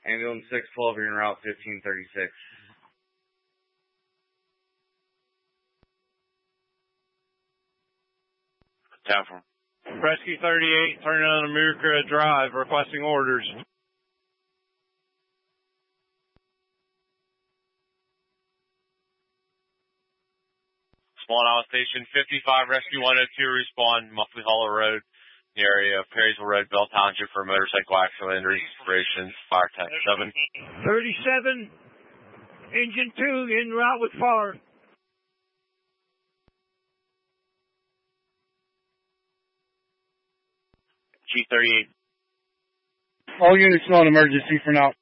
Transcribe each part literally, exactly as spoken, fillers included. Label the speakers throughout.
Speaker 1: Ambulance six twelve, you're en route fifteen thirty-six.
Speaker 2: Time for
Speaker 3: Rescue thirty-eight, turning on America Drive, requesting orders.
Speaker 2: Swan Island Station fifty-five, Rescue one oh two, respond, Muffley Hollow Road, the area of Perrysville Road, Bell Township for motorcycle accident injuries, operations, fire tech seven.
Speaker 3: thirty-seven, engine two, en route with fire.
Speaker 2: G thirty-eight.
Speaker 4: All units on emergency for now.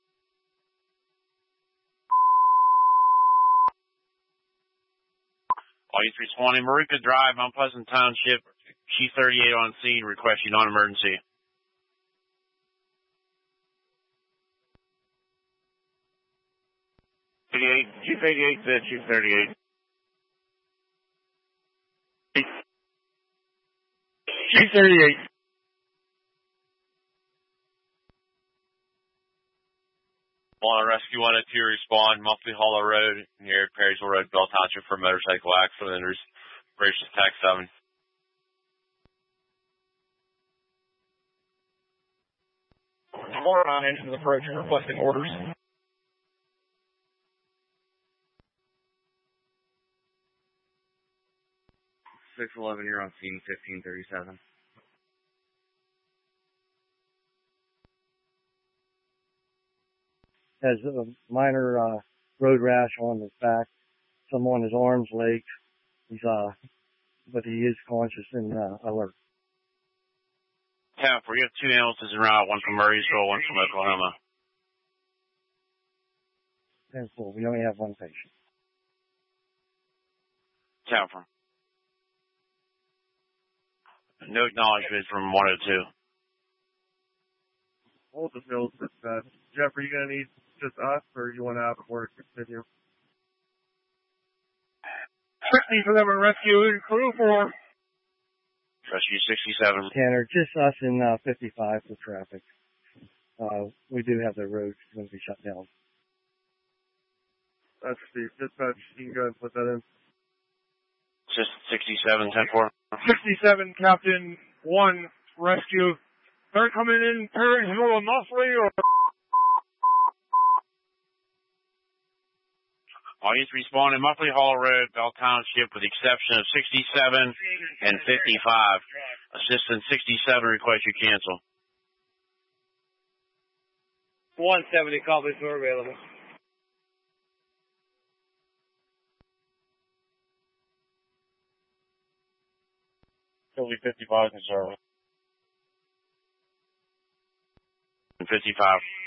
Speaker 2: All units responding, Marika Drive, Mount Pleasant Township, G thirty-eight on scene, requesting non-emergency.
Speaker 3: thirty-eight, G thirty-eight said G thirty-eight.
Speaker 4: G thirty-eight.
Speaker 2: On Rescue one oh two, respond, Muffley Hollow Road, near Perrysville Road, Bell Township for motorcycle accident injuries, operations tax seven.
Speaker 3: More on engines approaching, requesting orders.
Speaker 1: six eleven, you're on scene fifteen thirty-seven.
Speaker 5: Has a minor uh, road rash on his back, some on his arms, legs. He's uh, but he is conscious and uh, alert.
Speaker 2: Ten four, you have two ambulances en route, one from Murraysville, one from Oklahoma.
Speaker 5: ten four, we only have one patient.
Speaker 2: Ten four. No acknowledgement from one oh two.
Speaker 6: Hold the field. Uh, Jeff, are you going to need just us, or you want to have it work continue?
Speaker 3: Strictly for them and rescue crew for
Speaker 2: Rescue sixty-seven.
Speaker 5: Tanner, just us and uh, fifty-five for traffic. Uh, we do have the roads going to be shut down.
Speaker 6: That's Steve. Dispatch, you can go ahead and put that in.
Speaker 2: Just sixty-seven, ten four.
Speaker 3: sixty-seven, Captain one, rescue. They're coming in Perrysville and Muffley or...
Speaker 2: All units responding, Muffley Hollow Road, Bell Township, with the exception of sixty-seven and fifty-five. Assistant sixty-seven request you cancel.
Speaker 3: one seventy, copies are available.
Speaker 4: Philly fifty-five in service.
Speaker 2: fifty-five.